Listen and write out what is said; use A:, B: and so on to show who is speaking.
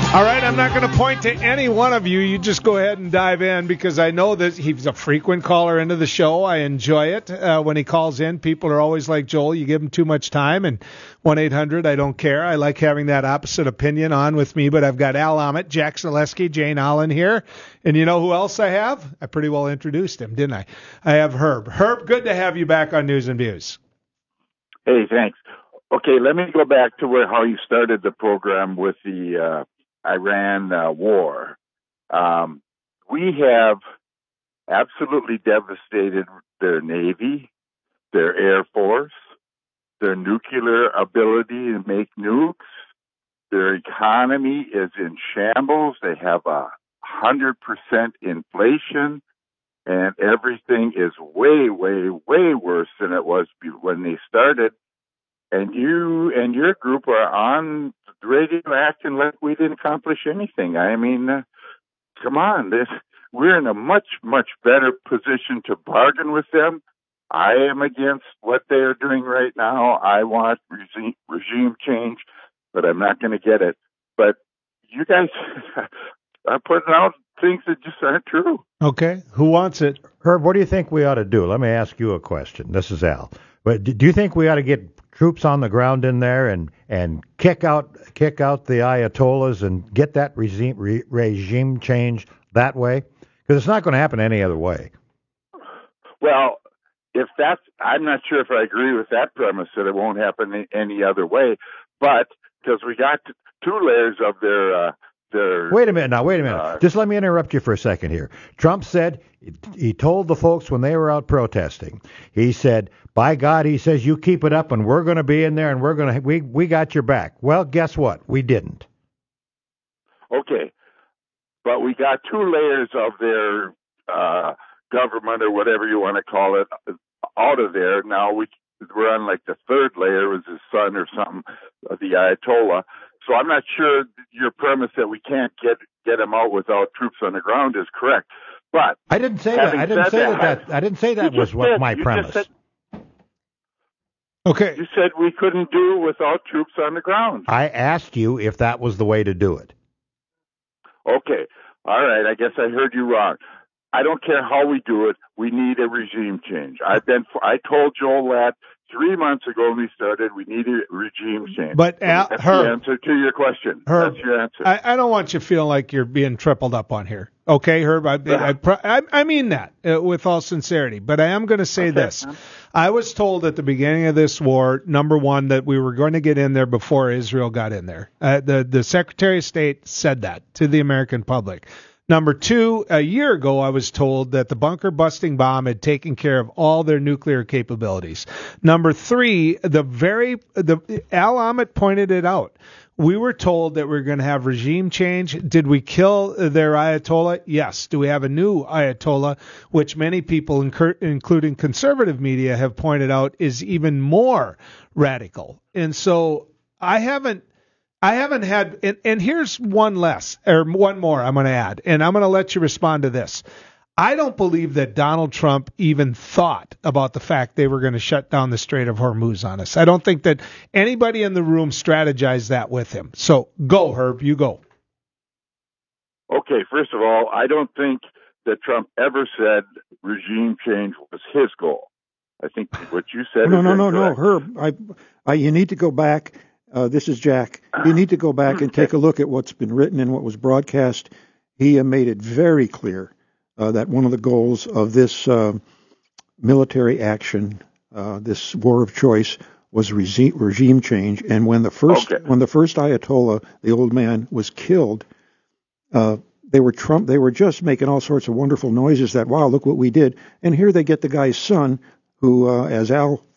A: All right, I'm not going to point to any one of you. You just go ahead and dive in because I know that he's a frequent caller into the show. I enjoy it when he calls in. People are always like, Joel, you give him too much time. And 1-800, I don't care. I like having that opposite opinion on with me. But I've got Al Ahmet, Jack Zaleski, Jane Allen here. And you know who else I have? I pretty well introduced him, didn't I? I have Herb. Herb, good to have you back on News and Views.
B: Hey, thanks. Okay, let me go back to how you started the program with the Iran war. We have absolutely devastated their Navy, their Air Force, their nuclear ability to make nukes. Their economy is in shambles. They have 100% inflation, and everything is way, way, way worse than it was when they started. And you and your group are on the radio acting like we didn't accomplish anything. I mean, come on. We're in a much, much better position to bargain with them. I am against what they are doing right now. I want regime change, but I'm not going to get it. But you guys are putting out things that just aren't true.
A: Okay. Who wants it?
C: Herb, what do you think we ought to do? Let me ask you a question. This is Al. But do you think we ought to get troops on the ground in there and kick out the Ayatollahs and get that regime change that way? Because it's not going to happen any other way.
B: Well, I'm not sure if I agree with that premise that it won't happen any other way, but because we got two layers of their.
C: Wait a minute. Just let me interrupt you for a second here. Trump said, he told the folks when they were out protesting, he said, by God, he says, you keep it up and we're going to be in there and we got your back. Well, guess what? We didn't.
B: Okay. But we got two layers of their government or whatever you want to call it out of there. Now we're on like the third layer, was his son or something, of the Ayatollah. So I'm not sure your premise that we can't get him out without troops on the ground is correct. But
C: I didn't say that. I didn't say that was what my premise.
A: Okay.
B: You said we couldn't do it without troops on the ground.
C: I asked you if that was the way to do it.
B: Okay. All right. I guess I heard you wrong. I don't care how we do it. We need a regime change. I told Joel that 3 months ago when we started. We need a regime change.
A: But
B: that's the answer to your question.
A: Herb,
B: that's your answer.
A: I don't want you feeling like you're being tripled up on here. Okay, Herb. I mean that with all sincerity. But I am going to say this. I was told at the beginning of this war, number one, that we were going to get in there before Israel got in there. The Secretary of State said that to the American public. Number two, a year ago, I was told that the bunker-busting bomb had taken care of all their nuclear capabilities. Number three, Al Ahmet pointed it out. We were told that we were going to have regime change. Did we kill their Ayatollah? Yes. Do we have a new Ayatollah, which many people, including conservative media, have pointed out is even more radical? And so I haven't had, and here's one more I'm going to add, and I'm going to let you respond to this. I don't believe that Donald Trump even thought about the fact they were going to shut down the Strait of Hormuz on us. I don't think that anybody in the room strategized that with him. So go, Herb, you go.
B: Okay, first of all, I don't think that Trump ever said regime change was his goal. I think what you said
D: No, Herb, you need to go back. This is Jack. You need to go back and take a look at what's been written and what was broadcast. He made it very clear that one of the goals of this military action, this war of choice, was regime change. And when the first Ayatollah, the old man, was killed, they were just making all sorts of wonderful noises that, wow, look what we did. And here they get the guy's son, who, as Al